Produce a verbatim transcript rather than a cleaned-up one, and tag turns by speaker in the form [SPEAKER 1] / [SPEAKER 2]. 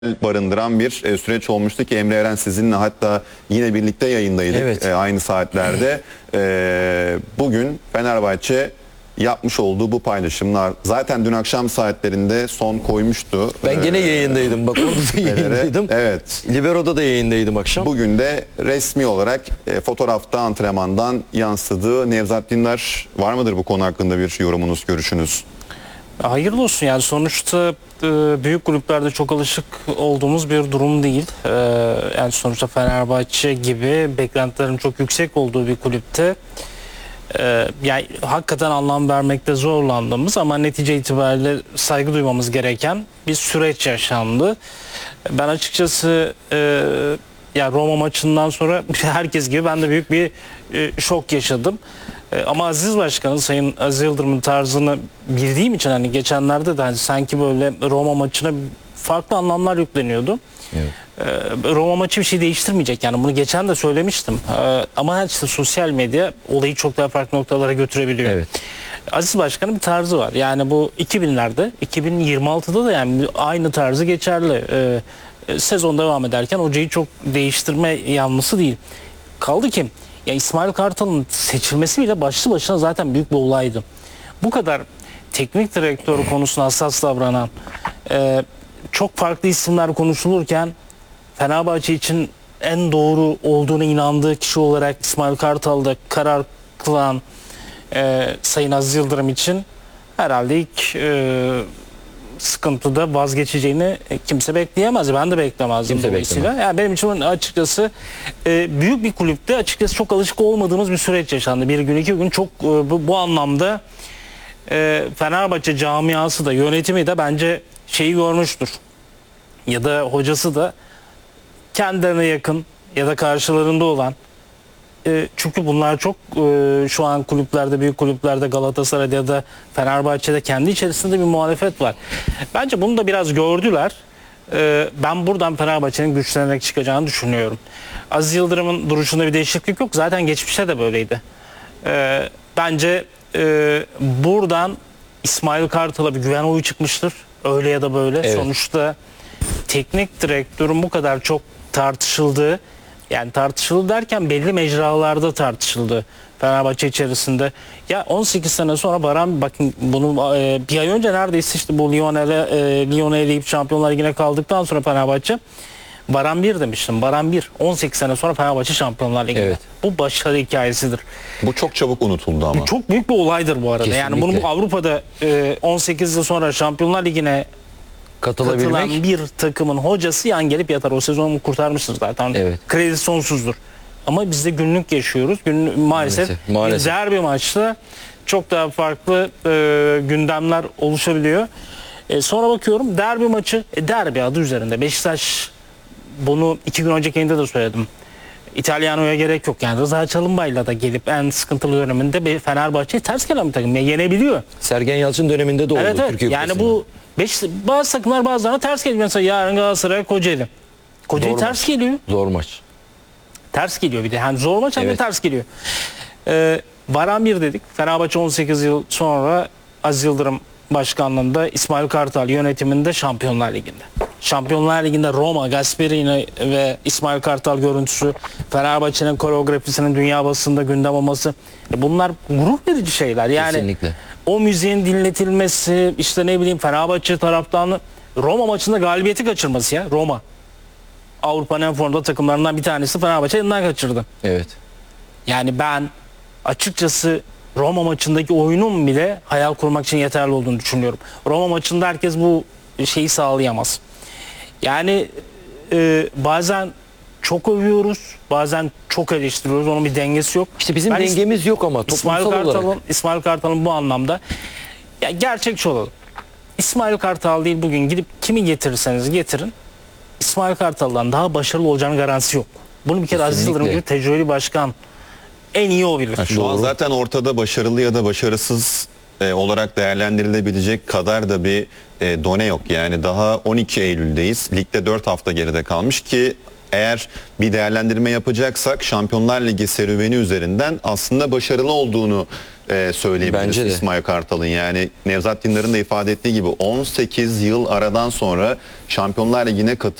[SPEAKER 1] barındıran bir e, süreç olmuştu ki Emre Eren sizinle hatta yine birlikte yayındaydık
[SPEAKER 2] Evet.
[SPEAKER 1] e, aynı saatlerde. E, bugün Fenerbahçe yapmış olduğu bu paylaşımlar zaten dün akşam saatlerinde son koymuştu.
[SPEAKER 2] Ben gene
[SPEAKER 1] e,
[SPEAKER 2] yayındaydım. Bak orada da yayındaydım.
[SPEAKER 1] Evet.
[SPEAKER 2] Libero'da da yayındaydım akşam.
[SPEAKER 1] Bugün de resmi olarak e, fotoğrafta antrenmandan yansıdığı. Nevzat Dindar, var mıdır bu konu hakkında bir yorumunuz, görüşünüz?
[SPEAKER 3] Hayırlı olsun, yani sonuçta e, büyük kulüplerde çok alışık olduğumuz bir durum değil. E, yani sonuçta Fenerbahçe gibi beklentilerin çok yüksek olduğu bir kulüpte e, yani hakikaten anlam vermekte zorlandığımız ama netice itibariyle saygı duymamız gereken bir süreç yaşandı. Ben açıkçası e, ya Roma maçından sonra herkes gibi ben de büyük bir e, şok yaşadım. E, ama Aziz Başkan'ın, Sayın Aziz Yıldırım'ın tarzını bildiğim için hani geçenlerde de hani sanki böyle Roma maçına farklı anlamlar yükleniyordu.
[SPEAKER 2] Evet.
[SPEAKER 3] E, Roma maçı bir şey değiştirmeyecek, yani bunu geçen de söylemiştim. E, ama işte sosyal medya olayı çok daha farklı noktalara götürebiliyor.
[SPEAKER 2] Evet.
[SPEAKER 3] Aziz Başkan'ın bir tarzı var. Yani bu iki binlerde, iki bin yirmi altıda da yani aynı tarzı geçerli. E, sezon devam ederken hocayı çok değiştirme yanlısı değil. Kaldı ki ya İsmail Kartal'ın seçilmesi bile başlı başına zaten büyük bir olaydı. Bu kadar teknik direktör konusuna hassas davranan, e, çok farklı isimler konuşulurken Fenerbahçe için en doğru olduğuna inandığı kişi olarak İsmail Kartal'da karar kılan e, Sayın Aziz Yıldırım için herhalde ilk e, sıkıntıda vazgeçeceğini kimse bekleyemez. Ben de beklemezdim
[SPEAKER 2] Kimse
[SPEAKER 3] dolayısıyla.
[SPEAKER 2] beklemez.
[SPEAKER 3] Yani benim için açıkçası e, büyük bir kulüpte açıkçası çok alışık olmadığımız bir süreç yaşandı. Bir gün iki gün çok e, bu, bu anlamda e, Fenerbahçe camiası da yönetimi de bence şeyi görmüştür. Ya da hocası da kendilerine yakın ya da karşılarında olan, E, çünkü bunlar çok e, şu an kulüplerde, büyük kulüplerde, Galatasaray'da ya da Fenerbahçe'de kendi içerisinde bir muhalefet var. Bence bunu da biraz gördüler. E, ben buradan Fenerbahçe'nin güçlenerek çıkacağını düşünüyorum. Aziz Yıldırım'ın duruşunda bir değişiklik yok. Zaten geçmişte de böyleydi. E, bence e, buradan İsmail Kartal'a bir güven oyu çıkmıştır. Öyle ya da böyle.
[SPEAKER 2] Evet.
[SPEAKER 3] Sonuçta teknik direktörün bu kadar çok tartışıldığı, yani tartışıldı derken belli mecralarda tartışıldı Fenerbahçe içerisinde. Ya on sekiz sene sonra Baran, bakın bunu e, bir ay önce neredeyse işte bu Lyon'e e, Lyon'e eleyip Şampiyonlar Ligi'ne kaldıktan sonra Fenerbahçe Baran bir demiştim. Baran bir on sekiz sene sonra Fenerbahçe Şampiyonlar Ligi'nde.
[SPEAKER 2] Evet.
[SPEAKER 3] Bu başarı hikayesidir.
[SPEAKER 1] Bu çok çabuk unutuldu ama.
[SPEAKER 3] Bu çok büyük bir olaydır bu arada.
[SPEAKER 2] Kesinlikle.
[SPEAKER 3] Yani bunu bu Avrupa'da e, on sekiz yıl sonra Şampiyonlar Ligi'ne
[SPEAKER 2] Katılabilmek.
[SPEAKER 3] katılan bir takımın hocası yan gelip yatar. O sezonu kurtarmıştır zaten.
[SPEAKER 2] Evet.
[SPEAKER 3] Kredisi sonsuzdur. Ama biz de günlük yaşıyoruz. Gün, maalesef,
[SPEAKER 2] Maalesef, maalesef.
[SPEAKER 3] bir derbi maçta çok daha farklı e, gündemler oluşabiliyor. E, sonra bakıyorum derbi maçı, e, derbi adı üzerinde. Beşiktaş, bunu iki gün önceki yayında da söyledim. İtalyano'ya gerek yok. Yani Rıza Çalınbay'la da gelip en sıkıntılı döneminde Fenerbahçe'yi ters gelen bir takım. Yani yenebiliyor.
[SPEAKER 2] Sergen Yalçın döneminde de oldu.
[SPEAKER 3] Evet, evet.
[SPEAKER 2] Türkiye
[SPEAKER 3] Yani
[SPEAKER 2] Kupası'nda.
[SPEAKER 3] bu beş, bazı takımlar bazılarına ters geliyor. Mesela yarın Galatasaray Kocaeli. Kocaeli
[SPEAKER 2] Zor
[SPEAKER 3] ters
[SPEAKER 2] maç.
[SPEAKER 3] geliyor.
[SPEAKER 2] Zor maç.
[SPEAKER 3] Ters geliyor bir de. Yani zor maç hem de
[SPEAKER 2] Evet.
[SPEAKER 3] ters geliyor. Ee, Baran bir dedik. Fenerbahçe on sekiz yıl sonra Aziz Yıldırım başkanlığında, İsmail Kartal yönetiminde Şampiyonlar Ligi'nde. Şampiyonlar Ligi'nde Roma, Gasperini ve İsmail Kartal görüntüsü, Fenerbahçe'nin koreografisinin dünya basında gündem olması, bunlar gurur verici şeyler. Yani
[SPEAKER 2] Kesinlikle.
[SPEAKER 3] o müziğin dinletilmesi, işte ne bileyim Fenerbahçe taraftarını Roma maçında galibiyeti kaçırması ya. Roma Avrupa'nın en formda takımlarından bir tanesi, Fenerbahçe elinden kaçırdı.
[SPEAKER 2] Evet.
[SPEAKER 3] Yani ben açıkçası Roma maçındaki oyunun bile hayal kurmak için yeterli olduğunu düşünüyorum. Roma maçında herkes bu şeyi sağlayamaz. Yani e, bazen çok övüyoruz, bazen çok eleştiriyoruz. Onun bir dengesi yok.
[SPEAKER 2] İşte bizim
[SPEAKER 3] Ben
[SPEAKER 2] dengemiz yok ama
[SPEAKER 3] İsmail
[SPEAKER 2] toplumsal olarak.
[SPEAKER 3] Kartal'ın İsmail Kartal'ın bu anlamda, ya gerçekçi olalım. İsmail Kartal değil, bugün gidip kimi getirirseniz getirin, İsmail Kartal'dan daha başarılı olacağının garantisi yok. Bunu bir kere Aziz
[SPEAKER 2] Kesinlikle.
[SPEAKER 3] Yıldırım gibi tecrübeli başkan en iyi o bilir.
[SPEAKER 1] Ha, şu an
[SPEAKER 2] Doğru.
[SPEAKER 1] zaten ortada başarılı ya da başarısız e, olarak değerlendirilebilecek kadar da bir e, done yok. Yani daha on iki Eylül'deyiz. Ligde dört hafta geride kalmış ki eğer bir değerlendirme yapacaksak Şampiyonlar Ligi serüveni üzerinden aslında başarılı olduğunu e, söyleyebiliriz
[SPEAKER 2] Bence de.
[SPEAKER 1] İsmail Kartal'ın. Yani Nevzat Dindar'ın da ifade ettiği gibi on sekiz yıl aradan sonra Şampiyonlar Ligi'ne katıldı.